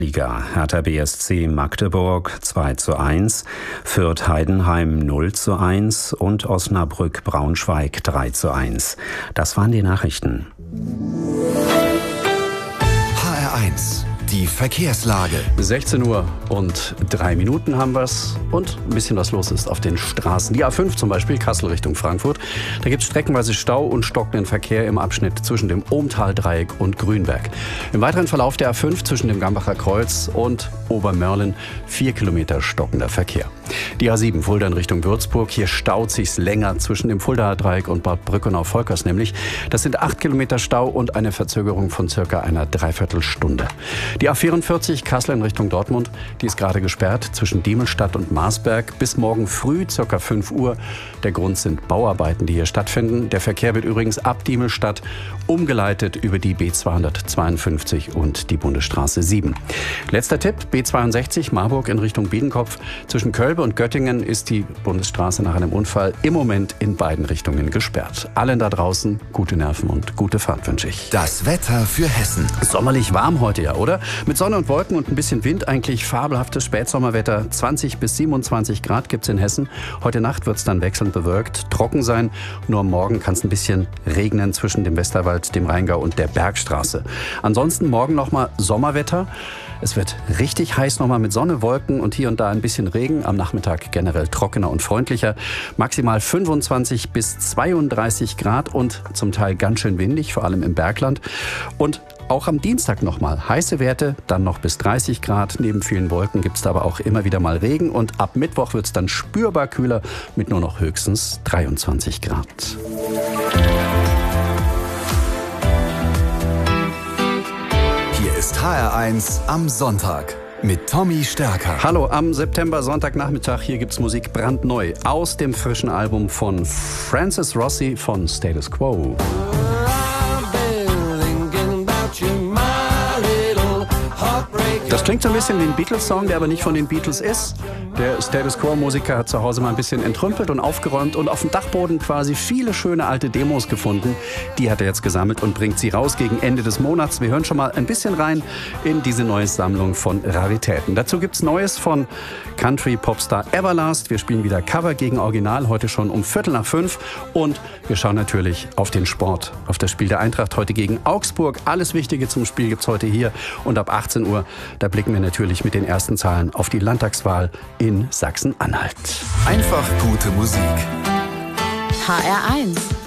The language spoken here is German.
Liga. Hertha BSC Magdeburg 2:1, Fürth Heidenheim 0:1 und Osnabrück Braunschweig 3:1. Das waren die Nachrichten. HR1, die Verkehrslage. 16 Uhr und 3 Minuten haben wir's und ein bisschen was los ist auf den Straßen. Die A5 zum Beispiel, Kassel Richtung Frankfurt. Da gibt es streckenweise Stau und stockenden Verkehr im Abschnitt zwischen dem Ohmtal-Dreieck und Grünberg. Im weiteren Verlauf der A5 zwischen dem Gambacher Kreuz und Obermörlen 4 Kilometer stockender Verkehr. Die A7 Fulda in Richtung Würzburg. Hier staut sich's länger zwischen dem Fuldaer Dreieck und Bad Brückenau-Volkers nämlich. Das sind 8 Kilometer Stau und eine Verzögerung von circa einer Dreiviertelstunde. Die A44 Kassel in Richtung Dortmund, die ist gerade gesperrt zwischen Diemelstadt und Marsberg bis morgen früh, ca. 5 Uhr. Der Grund sind Bauarbeiten, die hier stattfinden. Der Verkehr wird übrigens ab Diemelstadt umgeleitet über die B252 und die Bundesstraße 7. Letzter Tipp, B62 Marburg in Richtung Biedenkopf. Zwischen Kölbe und Göttingen ist die Bundesstraße nach einem Unfall im Moment in beiden Richtungen gesperrt. Allen da draußen gute Nerven und gute Fahrt wünsche ich. Das Wetter für Hessen. Sommerlich warm heute ja, oder? Mit Sonne und Wolken und ein bisschen Wind, eigentlich fabelhaftes Spätsommerwetter. 20 bis 27 Grad gibt's in Hessen. Heute Nacht wird's dann wechselnd bewölkt, trocken sein. Nur am Morgen kann es ein bisschen regnen zwischen dem Westerwald, dem Rheingau und der Bergstraße. Ansonsten morgen nochmal Sommerwetter. Es wird richtig heiß nochmal mit Sonne, Wolken und hier und da ein bisschen Regen. Am Nachmittag generell trockener und freundlicher. Maximal 25 bis 32 Grad und zum Teil ganz schön windig, vor allem im Bergland. Und auch am Dienstag nochmal heiße Werte, dann noch bis 30 Grad. Neben vielen Wolken gibt es da aber auch immer wieder mal Regen. Und ab Mittwoch wird es dann spürbar kühler mit nur noch höchstens 23 Grad. Hier ist HR1 am Sonntag mit Tommy Stärker. Hallo, am September Sonntagnachmittag, hier gibt's Musik brandneu aus dem frischen Album von Francis Rossi von Status Quo. Das klingt so ein bisschen wie ein Beatles-Song, der aber nicht von den Beatles ist. Der Status Quo-Musiker hat zu Hause mal ein bisschen entrümpelt und aufgeräumt und auf dem Dachboden quasi viele schöne alte Demos gefunden. Die hat er jetzt gesammelt und bringt sie raus gegen Ende des Monats. Wir hören schon mal ein bisschen rein in diese neue Sammlung von Raritäten. Dazu gibt's Neues von Country-Popstar Everlast. Wir spielen wieder Cover gegen Original, heute schon um 4:45. Und wir schauen natürlich auf den Sport, auf das Spiel der Eintracht heute gegen Augsburg. Alles Wichtige zum Spiel gibt's heute hier. Und ab 18 Uhr, da blicken wir natürlich mit den ersten Zahlen auf die Landtagswahl in Sachsen-Anhalt. Einfach gute Musik. HR1